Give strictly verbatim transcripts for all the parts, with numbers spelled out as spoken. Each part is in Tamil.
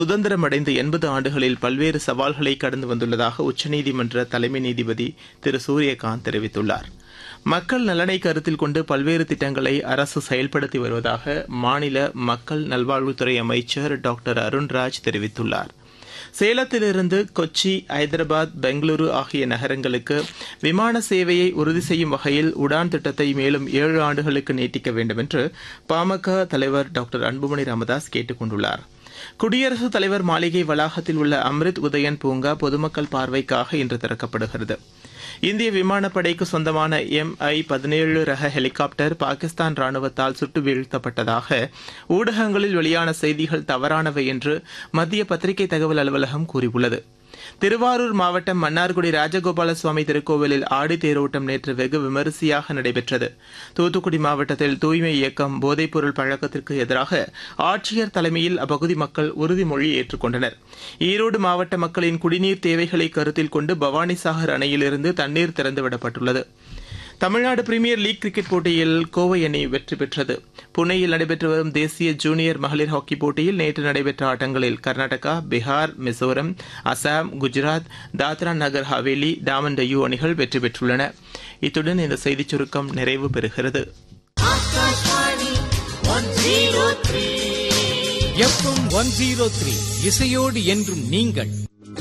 சுதந்திரம் அடைந்த எண்பது ஆண்டுகளில் பல்வேறு சவால்களை கடந்து வந்துள்ளதாக உச்சநீதிமன்ற தலைமை நீதிபதி திரு சூரியகாந்த் தெரிவித்துள்ளார். மக்கள் நலனை கருத்தில் கொண்டு பல்வேறு திட்டங்களை அரசு செயல்படுத்தி வருவதாக மாநில மக்கள் நல்வாழ்வுத்துறை அமைச்சர் டாக்டர் அருண்ராஜ் தெரிவித்துள்ளார். சேலத்திலிருந்து கொச்சி, ஐதராபாத், பெங்களூரு ஆகிய நகரங்களுக்கு விமான சேவையை உறுதி செய்யும் வகையில் உடான் திட்டத்தை மேலும் ஏழு ஆண்டுகளுக்கு நீட்டிக்க வேண்டும் என்று பாமக தலைவர் டாக்டர் அன்புமணி ராமதாஸ் கேட்டுக் கொண்டுள்ளார். குடியரசுத் தலைவர் மாளிகை வளாகத்தில் உள்ள அம்ரித் உதயன் பூங்கா பொதுமக்கள் பார்வைக்காக இன்று திறக்கப்படுகிறது. இந்திய விமானப்படைக்கு சொந்தமான எம் ஐ பதினேழு ரக ஹெலிகாப்டர் பாகிஸ்தான் ராணுவத்தால் சுட்டு வீழ்த்தப்பட்டதாக ஊடகங்களில் வெளியான செய்திகள் தவறானவை என்று மத்திய பத்திரிகை தகவல் அலுவலகம் கூறியுள்ளது. திருவாரூர் மாவட்டம் மன்னார்குடி ராஜகோபால சுவாமி திருக்கோவிலில் ஆடி தேரோட்டம் நேற்று வெகு விமரிசையாக நடைபெற்றது. தூத்துக்குடி மாவட்டத்தில் தூய்மை இயக்கம், போதைப்பொருள் பழக்கத்திற்கு எதிராக ஆட்சியர் தலைமையில் அப்பகுதி மக்கள் உறுதிமொழி ஏற்றுக்கொண்டனர். ஈரோடு மாவட்ட மக்களின் குடிநீர் தேவைகளை கருத்தில் கொண்டு பவானிசாகர் அணையிலிருந்து தண்ணீர் திறந்துவிடப்பட்டுள்ளது. தமிழ்நாடு பிரீமியர் லீக் கிரிக்கெட் போட்டியில் கோவை அணி வெற்றி பெற்றது. புனேயில் நடைபெற்று வரும் தேசிய ஜூனியர் மகளிர் ஹாக்கி போட்டியில் நேற்று நடைபெற்ற ஆட்டங்களில் கர்நாடகா, பீகார், மிசோரம், அசாம், குஜராத், தாத்ரா நகர் ஹவேலி, டாமன் டையூ அணிகள் வெற்றி பெற்றுள்ளன. இத்துடன் இந்த செய்திச் சுருக்கம் நிறைவு பெறுகிறது. எஃப்எம் ஒன் ஜீரோ த்ரீ இசையோடு என்றும் நீங்கள்.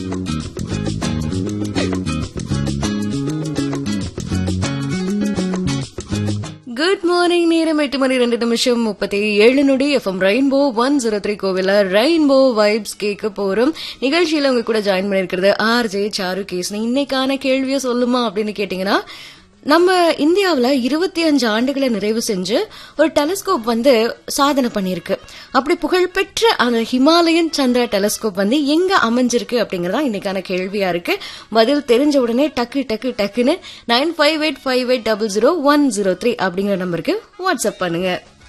Good morning. நேரம் எட்டு மணி ரெண்டு நிமிஷம் முப்பத்தி ஏழு நொடி. FM rainbow one zero three கோவில ரெயின்போ வைப்ஸ் கேட்க போறோம். நிகழ்ச்சியில உங்க கூட ஜாயின் பண்ணிருக்கிறது ஆர் ஜே சாரு கேஸ்னி. இன்னைக்கான கேள்வியை சொல்லுமா அப்படின்னு கேட்டீங்கன்னா, நம்ம இந்தியாவில் இருபத்தி அஞ்சு ஆண்டுகளை நிறைவு செஞ்சு ஒரு டெலிஸ்கோப் வந்து சாதனை பண்ணிருக்கு. அப்படி புகழ்பெற்ற அந்த ஹிமாலயன் சந்திர டெலிஸ்கோப் வந்து எங்க அமைஞ்சிருக்கு அப்படிங்கறதா இன்னைக்கான கேள்வியா இருக்கு. பதில் தெரிஞ்ச உடனே டக்கு டக்கு டக்குன்னு nine five eight five eight double zero one zero three அப்படிங்கிற நம்பருக்கு வாட்ஸ்அப் பண்ணுங்க.